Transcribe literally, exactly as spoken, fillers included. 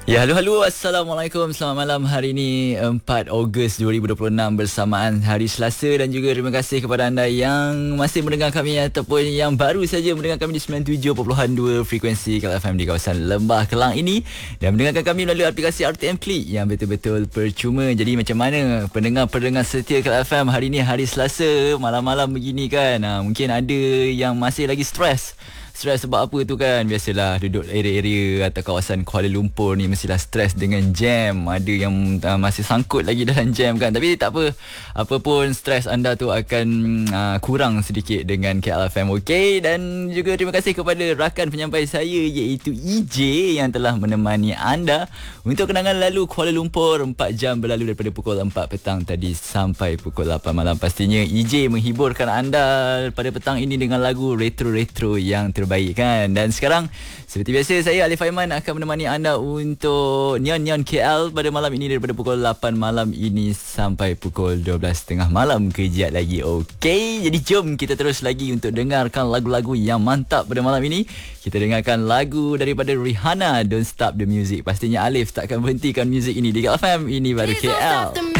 Ya, halo halo, Assalamualaikum. Selamat malam. Hari ini empat Ogos dua ribu dua puluh enam bersamaan hari Selasa, dan juga terima kasih kepada anda yang masih mendengar kami ataupun yang baru saja mendengar kami di sembilan puluh tujuh perpuluhan dua frekuensi K L F M di kawasan Lembah Kelang ini, dan mendengarkan kami melalui aplikasi R T M Klik yang betul-betul percuma. Jadi macam mana pendengar-pendengar setia K L F M hari ini, hari Selasa, malam-malam begini kan, ha, mungkin ada yang masih lagi stres. Stres sebab apa tu kan? Biasalah duduk area-area atau kawasan Kuala Lumpur ni mestilah stres dengan jam. Ada yang uh, masih sangkut lagi dalam jam kan. Tapi tak apa. Apa pun stres anda tu akan uh, kurang sedikit dengan K L F M. Okey, dan juga terima kasih kepada rakan penyampai saya iaitu E J yang telah menemani anda untuk kenangan lalu Kuala Lumpur empat jam berlalu daripada pukul empat petang tadi sampai pukul lapan malam. Pastinya E J menghiburkan anda pada petang ini dengan lagu retro-retro yang terbaik. Baik kan. Dan sekarang seperti biasa, saya Alif Aiman akan menemani anda untuk Neon Neon K L pada malam ini daripada pukul lapan malam ini sampai pukul dua belas tiga puluh malam kejap lagi. Okey, jadi jom kita terus lagi untuk dengarkan lagu-lagu yang mantap pada malam ini. Kita dengarkan lagu daripada Rihanna, Don't Stop the Music. Pastinya Alif takkan berhentikan muzik ini di K L F M. Ini baru K L.